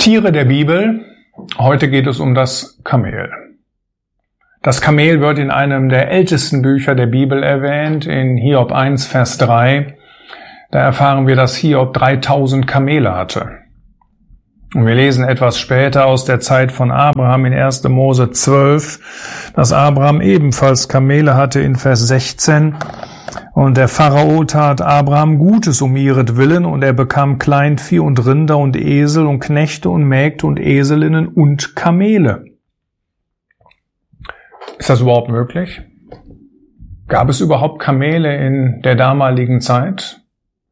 Tiere der Bibel. Heute geht es um das Kamel. Das Kamel wird in einem der ältesten Bücher der Bibel erwähnt, in Hiob 1, Vers 3. Da erfahren wir, dass Hiob 3000 Kamele hatte. Und wir lesen etwas später aus der Zeit von Abraham in 1. Mose 12, dass Abraham ebenfalls Kamele hatte in Vers 16. Und der Pharao tat Abraham Gutes um ihretwillen, und er bekam Kleinvieh und Rinder und Esel und Knechte und Mägde und Eselinnen und Kamele. Ist das überhaupt möglich? Gab es überhaupt Kamele in der damaligen Zeit?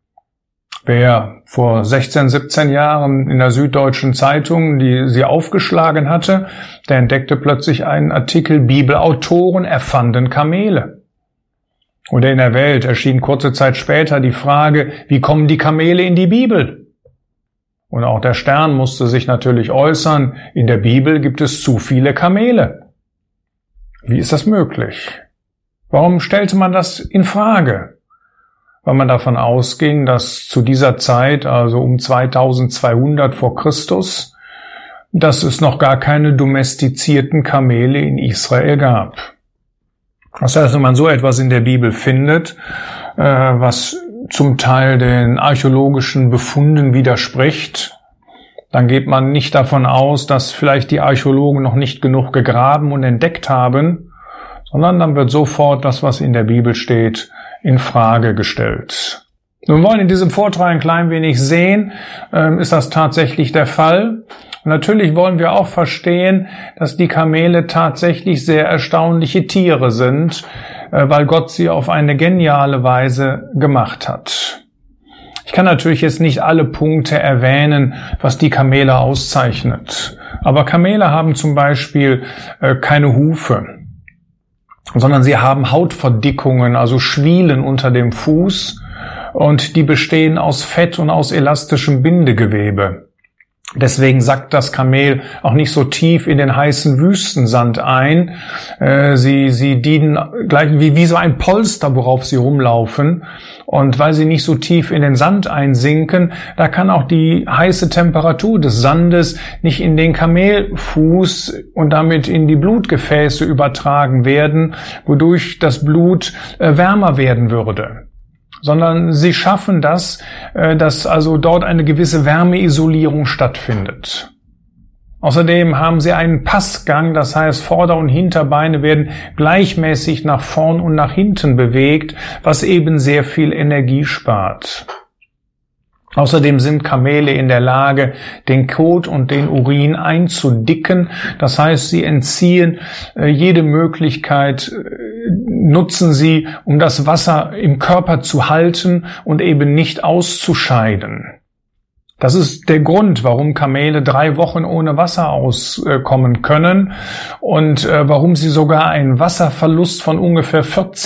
Wer vor 16, 17 Jahren in der Süddeutschen Zeitung sie aufgeschlagen hatte, der entdeckte plötzlich einen Artikel, Bibelautoren erfanden Kamele. Oder in der Welt erschien kurze Zeit später die Frage, wie kommen die Kamele in die Bibel? Und auch der Stern musste sich natürlich äußern, in der Bibel gibt es zu viele Kamele. Wie ist das möglich? Warum stellte man das in Frage? Weil man davon ausging, dass zu dieser Zeit, also um 2200 vor Christus, dass es noch gar keine domestizierten Kamele in Israel gab. Das heißt, wenn man so etwas in der Bibel findet, was zum Teil den archäologischen Befunden widerspricht, dann geht man nicht davon aus, dass vielleicht die Archäologen noch nicht genug gegraben und entdeckt haben, sondern dann wird sofort das, was in der Bibel steht, in Frage gestellt. Wir wollen in diesem Vortrag ein klein wenig sehen, ist das tatsächlich der Fall? Und natürlich wollen wir auch verstehen, dass die Kamele tatsächlich sehr erstaunliche Tiere sind, weil Gott sie auf eine geniale Weise gemacht hat. Ich kann natürlich jetzt nicht alle Punkte erwähnen, was die Kamele auszeichnet. Aber Kamele haben zum Beispiel keine Hufe, sondern sie haben Hautverdickungen, also Schwielen unter dem Fuß, und die bestehen aus Fett und aus elastischem Bindegewebe. Deswegen sackt das Kamel auch nicht so tief in den heißen Wüstensand ein. Sie dienen gleich wie so ein Polster, worauf sie rumlaufen. Und weil sie nicht so tief in den Sand einsinken, da kann auch die heiße Temperatur des Sandes nicht in den Kamelfuß und damit in die Blutgefäße übertragen werden, wodurch das Blut wärmer werden würde. Sondern sie schaffen das, dass also dort eine gewisse Wärmeisolierung stattfindet. Außerdem haben sie einen Passgang, das heißt Vorder- und Hinterbeine werden gleichmäßig nach vorn und nach hinten bewegt, was eben sehr viel Energie spart. Außerdem sind Kamele in der Lage, den Kot und den Urin einzudicken. Das heißt, sie entziehen jede Möglichkeit, nutzen sie, um das Wasser im Körper zu halten und eben nicht auszuscheiden. Das ist der Grund, warum Kamele 3 Wochen ohne Wasser auskommen können und warum sie sogar einen Wasserverlust von ungefähr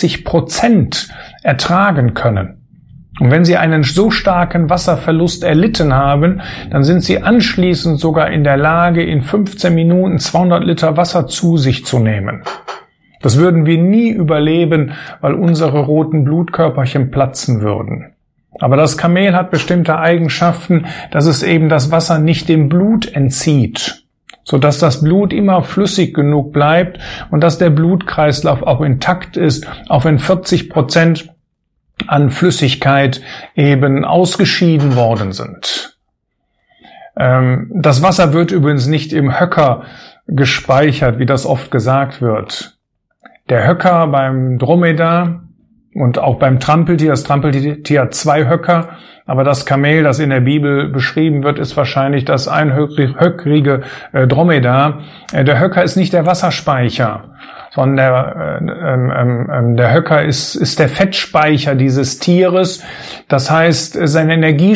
40% ertragen können. Und wenn sie einen so starken Wasserverlust erlitten haben, dann sind sie anschließend sogar in der Lage, in 15 Minuten 200 Liter Wasser zu sich zu nehmen. Das würden wir nie überleben, weil unsere roten Blutkörperchen platzen würden. Aber das Kamel hat bestimmte Eigenschaften, dass es eben das Wasser nicht dem Blut entzieht, sodass das Blut immer flüssig genug bleibt und dass der Blutkreislauf auch intakt ist, auch wenn 40% an Flüssigkeit eben ausgeschieden worden sind. Das Wasser wird übrigens nicht im Höcker gespeichert, wie das oft gesagt wird. Der Höcker beim Dromedar und auch beim Trampeltier, das Trampeltier hat 2 Höcker, aber das Kamel, das in der Bibel beschrieben wird, ist wahrscheinlich das einhöckrige Dromedar. Der Höcker ist nicht der Wasserspeicher, sondern der Höcker ist der Fettspeicher dieses Tieres. Das heißt, sein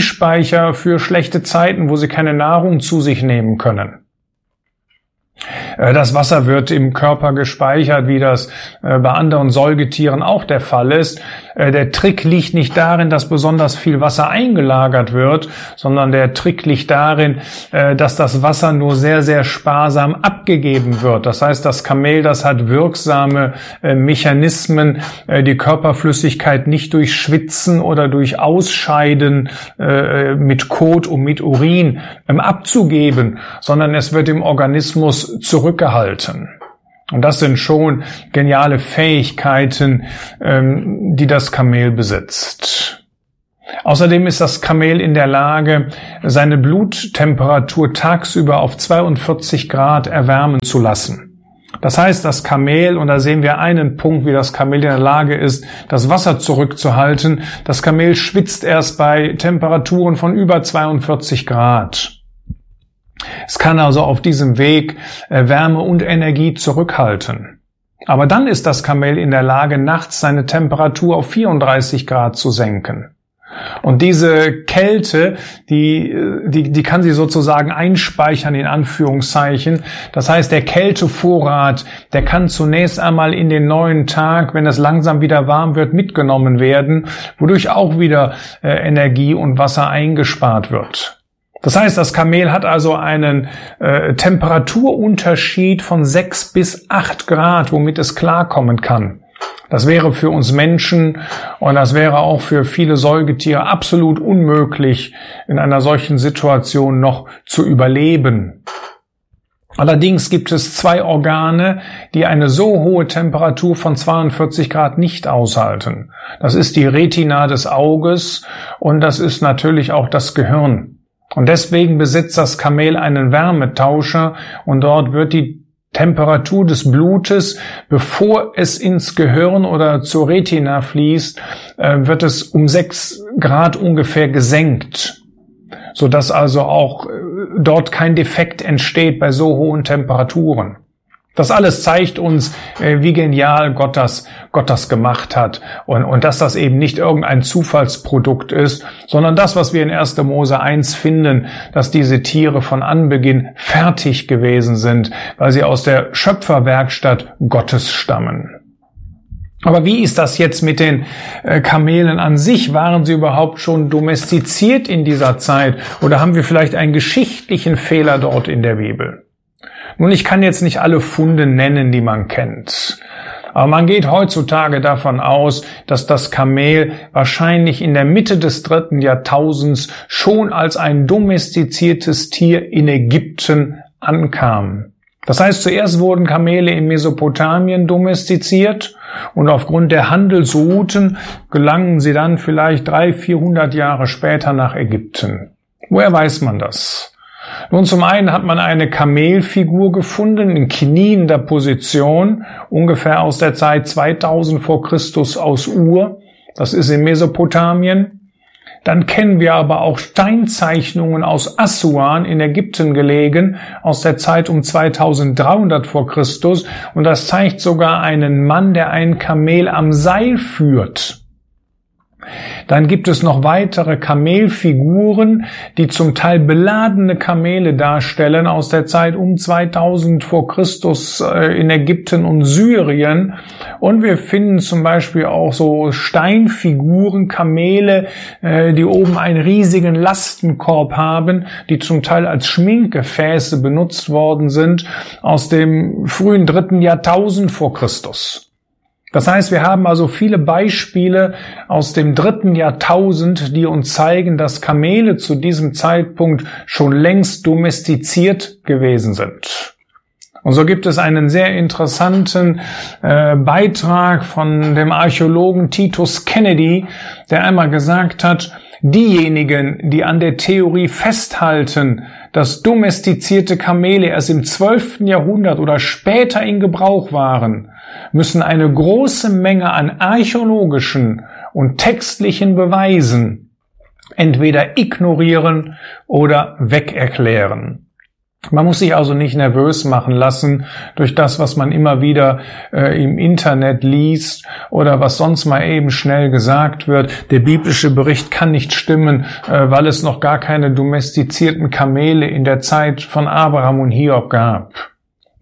Energiespeicher für schlechte Zeiten, wo sie keine Nahrung zu sich nehmen können. Das Wasser wird im Körper gespeichert, wie das bei anderen Säugetieren auch der Fall ist. Der Trick liegt nicht darin, dass besonders viel Wasser eingelagert wird, sondern der Trick liegt darin, dass das Wasser nur sehr, sehr sparsam abgegeben wird. Das heißt, das Kamel, das hat wirksame Mechanismen, die Körperflüssigkeit nicht durch Schwitzen oder durch Ausscheiden mit Kot und mit Urin abzugeben, sondern es wird im Organismus zurückgehalten. Und das sind schon geniale Fähigkeiten, die das Kamel besitzt. Außerdem ist das Kamel in der Lage, seine Bluttemperatur tagsüber auf 42 Grad erwärmen zu lassen. Das heißt, das Kamel, und da sehen wir einen Punkt, wie das Kamel in der Lage ist, das Wasser zurückzuhalten. Das Kamel schwitzt erst bei Temperaturen von über 42 Grad. Es kann also auf diesem Weg Wärme und Energie zurückhalten. Aber dann ist das Kamel in der Lage, nachts seine Temperatur auf 34 Grad zu senken. Und diese Kälte, die kann sie sozusagen einspeichern, in Anführungszeichen. Das heißt, der Kältevorrat, der kann zunächst einmal in den neuen Tag, wenn es langsam wieder warm wird, mitgenommen werden, wodurch auch wieder Energie und Wasser eingespart wird. Das heißt, das Kamel hat also einen Temperaturunterschied von 6 bis 8 Grad, womit es klarkommen kann. Das wäre für uns Menschen und das wäre auch für viele Säugetiere absolut unmöglich, in einer solchen Situation noch zu überleben. Allerdings gibt es 2 Organe, die eine so hohe Temperatur von 42 Grad nicht aushalten. Das ist die Retina des Auges und das ist natürlich auch das Gehirn. Und deswegen besitzt das Kamel einen Wärmetauscher und dort wird die Temperatur des Blutes, bevor es ins Gehirn oder zur Retina fließt, wird es um 6 Grad ungefähr gesenkt, sodass also auch dort kein Defekt entsteht bei so hohen Temperaturen. Das alles zeigt uns, wie genial Gott das gemacht hat und dass das eben nicht irgendein Zufallsprodukt ist, sondern das, was wir in 1. Mose 1 finden, dass diese Tiere von Anbeginn fertig gewesen sind, weil sie aus der Schöpferwerkstatt Gottes stammen. Aber wie ist das jetzt mit den Kamelen an sich? Waren sie überhaupt schon domestiziert in dieser Zeit oder haben wir vielleicht einen geschichtlichen Fehler dort in der Bibel? Nun, ich kann jetzt nicht alle Funde nennen, die man kennt. Aber man geht heutzutage davon aus, dass das Kamel wahrscheinlich in der Mitte des 3. Jahrtausends schon als ein domestiziertes Tier in Ägypten ankam. Das heißt, zuerst wurden Kamele in Mesopotamien domestiziert und aufgrund der Handelsrouten gelangen sie dann vielleicht 300-400 Jahre später nach Ägypten. Woher weiß man das? Nun, zum einen hat man eine Kamelfigur gefunden in kniender Position, ungefähr aus der Zeit 2000 vor Christus aus Ur. Das ist in Mesopotamien. Dann kennen wir aber auch Steinzeichnungen aus Assuan in Ägypten gelegen, aus der Zeit um 2300 vor Christus. Und das zeigt sogar einen Mann, der ein Kamel am Seil führt. Dann gibt es noch weitere Kamelfiguren, die zum Teil beladene Kamele darstellen aus der Zeit um 2000 vor Christus in Ägypten und Syrien. Und wir finden zum Beispiel auch so Steinfiguren, Kamele, die oben einen riesigen Lastenkorb haben, die zum Teil als Schminkgefäße benutzt worden sind aus dem frühen 3. Jahrtausend vor Christus. Das heißt, wir haben also viele Beispiele aus dem 3. Jahrtausend, die uns zeigen, dass Kamele zu diesem Zeitpunkt schon längst domestiziert gewesen sind. Und so gibt es einen sehr interessanten Beitrag von dem Archäologen Titus Kennedy, der einmal gesagt hat, diejenigen, die an der Theorie festhalten, dass domestizierte Kamele erst im 12. Jahrhundert oder später in Gebrauch waren, müssen eine große Menge an archäologischen und textlichen Beweisen entweder ignorieren oder wegerklären. Man muss sich also nicht nervös machen lassen durch das, was man immer wieder im Internet liest oder was sonst mal eben schnell gesagt wird. Der biblische Bericht kann nicht stimmen, weil es noch gar keine domestizierten Kamele in der Zeit von Abraham und Hiob gab.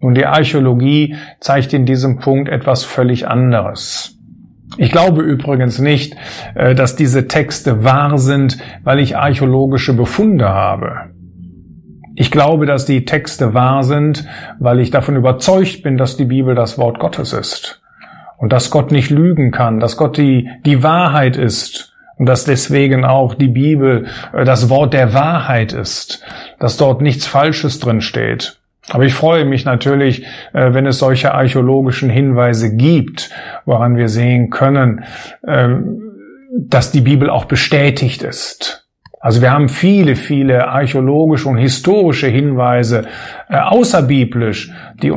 Und die Archäologie zeigt in diesem Punkt etwas völlig anderes. Ich glaube übrigens nicht, dass diese Texte wahr sind, weil ich archäologische Befunde habe. Ich glaube, dass die Texte wahr sind, weil ich davon überzeugt bin, dass die Bibel das Wort Gottes ist. Und dass Gott nicht lügen kann, dass Gott die Wahrheit ist. Und dass deswegen auch die Bibel das Wort der Wahrheit ist. Dass dort nichts Falsches drin steht. Aber ich freue mich natürlich, wenn es solche archäologischen Hinweise gibt, woran wir sehen können, dass die Bibel auch bestätigt ist. Also wir haben viele, viele archäologische und historische Hinweise, außerbiblisch, die